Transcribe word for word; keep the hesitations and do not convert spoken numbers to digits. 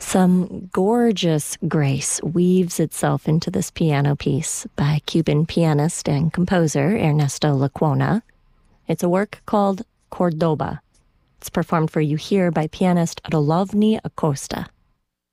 Some gorgeous grace weaves itself into this piano piece by Cuban pianist and composer Ernesto Lecuona. It's a work called Cordoba. It's performed for you here by pianist Rolovny Acosta.